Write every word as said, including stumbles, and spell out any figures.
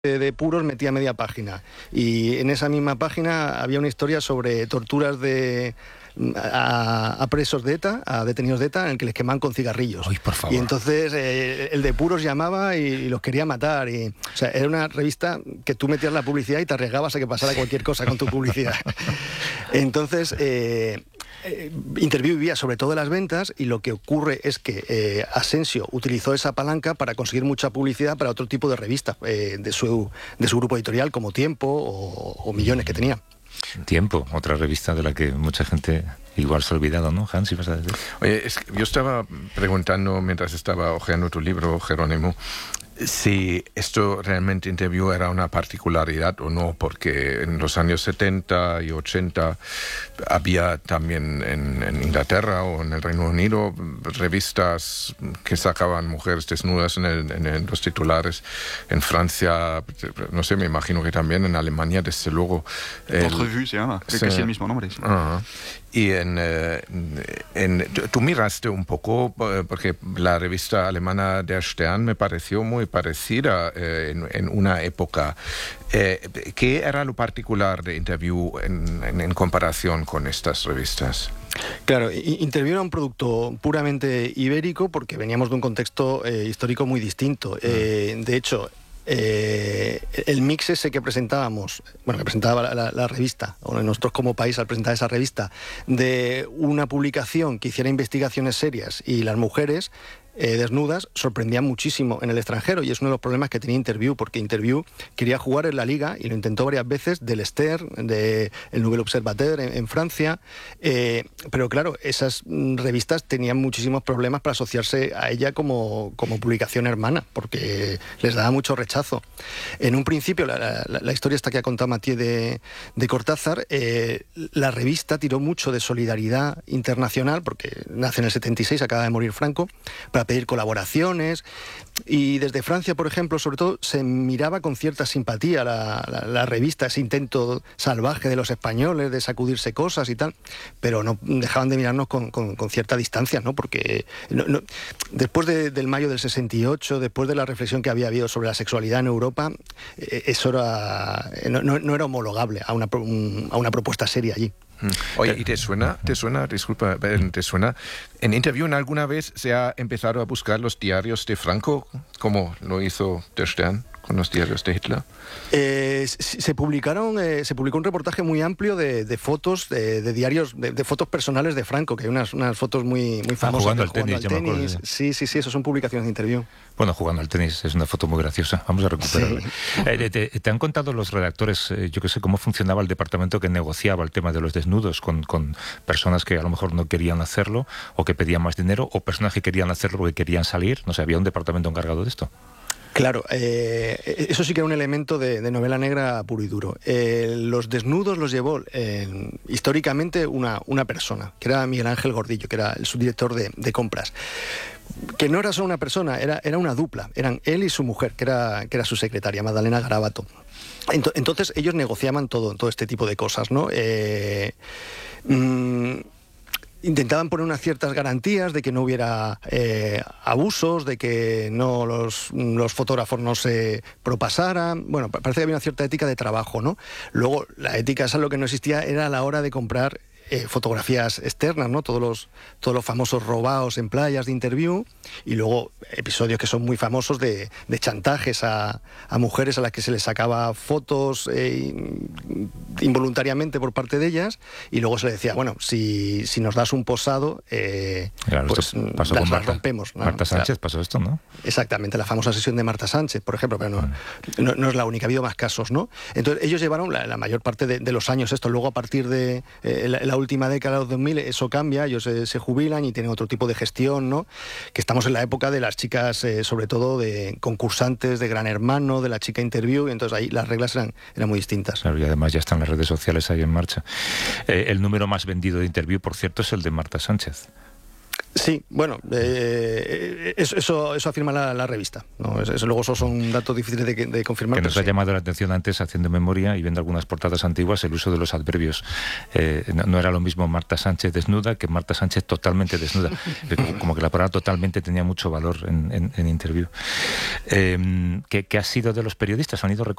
de Puros metía media página, y en esa misma página había una historia sobre torturas de a, a presos de ETA, a detenidos de ETA, en el que les quemaban con cigarrillos. Uy, por favor. Y entonces eh, el de Puros llamaba y, y los quería matar. Y, o sea, era una revista que tú metías la publicidad y te arriesgabas a que pasara cualquier cosa con tu publicidad. Entonces... Eh, Eh, Interview vivía sobre todo de las ventas, y lo que ocurre es que eh, Asensio utilizó esa palanca para conseguir mucha publicidad para otro tipo de revistas eh, de, su, de su grupo editorial, como Tiempo o, o Millones, que tenía. Tiempo, otra revista de la que mucha gente igual se ha olvidado, ¿no, Hans? ¿Ibas a decir? Oye, es que yo estaba preguntando mientras estaba hojeando tu libro, Jerónimo, si esto realmente Interview era una particularidad o no, porque en los años setenta y ochenta había también en, en Inglaterra o en el Reino Unido revistas que sacaban mujeres desnudas en, el, en el, los titulares. En Francia, no sé, me imagino que también en Alemania, desde luego. El, Entrevue se llama, creo sí. que es el mismo nombre. Sí. Uh-huh. Y en, eh, en, tú miraste un poco, porque la revista alemana Der Stern me pareció muy parecida eh, en, en una época. Eh, ¿Qué era lo particular de Interview en, en, en comparación con estas revistas? Claro, Interview era un producto puramente ibérico porque veníamos de un contexto eh, histórico muy distinto. Eh, de hecho, Eh, el mix ese que presentábamos, bueno, que presentaba la, la, la revista, o nosotros como país al presentar esa revista, de una publicación que hiciera investigaciones serias y las mujeres eh, desnudas, sorprendía muchísimo en el extranjero, y es uno de los problemas que tenía Interview, porque Interview quería jugar en la liga, y lo intentó varias veces, del Stern, de el Nouvel Observateur en, en Francia, eh, pero claro, esas revistas tenían muchísimos problemas para asociarse a ella como, como publicación hermana, porque les daba mucho rechazo. En un principio, la, la, la historia esta que ha contado Mathieu de, de Cortázar, eh, la revista tiró mucho de solidaridad internacional, porque nace en el setenta y seis, acaba de morir Franco, para pedir colaboraciones, y desde Francia, por ejemplo, sobre todo, se miraba con cierta simpatía la, la, la revista, ese intento salvaje de los españoles de sacudirse cosas y tal, pero no dejaban de mirarnos con, con, con cierta distancia, ¿no? Porque no, no, después de, del mayo del sesenta y ocho, después de la reflexión que había habido sobre la sexualidad en Europa, eh, eso era, no, no, no era homologable a una, un, a una propuesta seria allí. Oye, ¿y te suena, te suena, disculpa, te suena, en Interview en alguna vez se ha empezado a buscar los diarios de Franco, como lo hizo Der Stern con los diarios de Hitler? Eh, se publicaron, eh, se publicó un reportaje muy amplio de, de fotos, de, de diarios, de, de fotos personales de Franco, que hay unas, unas fotos muy, muy famosas. Ah, jugando al tenis, tenis, ya me acuerdo, sí. sí, sí, sí, eso son publicaciones de Interview. Bueno, jugando al tenis es una foto muy graciosa, vamos a recuperarla. Sí. Eh, te, te han contado los redactores, eh, yo qué sé, cómo funcionaba el departamento que negociaba el tema de los desnudos con, con personas que a lo mejor no querían hacerlo, o que pedían más dinero, o personas que querían hacerlo porque querían salir? No sé, ¿había un departamento encargado de esto? Claro, eh, eso sí que era un elemento de, de novela negra puro y duro. Eh, los desnudos los llevó eh, históricamente una, una persona, que era Miguel Ángel Gordillo, que era el subdirector de, de compras. Que no era solo una persona, era, era una dupla. Eran él y su mujer, que era, que era su secretaria, Magdalena Garabato. Entonces ellos negociaban todo, todo este tipo de cosas, ¿no? Eh, mmm, Intentaban poner unas ciertas garantías de que no hubiera eh, abusos, de que no los, los fotógrafos no se propasaran. Bueno, parece que había una cierta ética de trabajo, ¿no? Luego, la ética esa, lo que no existía era a la hora de comprar eh, fotografías externas, ¿no? Todos los, todos los famosos robados en playas de Interview, y luego episodios que son muy famosos de, de chantajes a, a mujeres a las que se les sacaba fotos eh, involuntariamente por parte de ellas, y luego se les decía, bueno, si, si nos das un posado, eh, claro, pues pasó las, con las rompemos, ¿no? Marta Sánchez, claro. Pasó esto, ¿no? Exactamente, la famosa sesión de Marta Sánchez, por ejemplo, pero no, no, no es la única, ha habido más casos, ¿no? Entonces ellos llevaron la, la mayor parte de, de los años esto. Luego, a partir de eh, la, la última década de los dos mil, eso cambia, ellos se, se jubilan y tienen otro tipo de gestión, ¿no? Que estamos en la época de las chicas, eh, sobre todo de concursantes de Gran Hermano, de la chica Interview, y entonces ahí las reglas eran, eran muy distintas. Claro, y además ya están las redes sociales ahí en marcha. Eh, el número más vendido de Interview, por cierto, es el de Marta Sánchez. Sí, bueno, eh, eso, eso afirma la, la revista, ¿no? Eso, luego esos son datos difíciles de, de confirmar. Que nos ha sí. llamado la atención antes, haciendo memoria y viendo algunas portadas antiguas, el uso de los adverbios. Eh, no, no era lo mismo Marta Sánchez desnuda que Marta Sánchez totalmente desnuda. Como, como que la palabra totalmente tenía mucho valor en, en, en interview. Eh, ¿qué, ¿Qué ha sido de los periodistas? ¿Han ido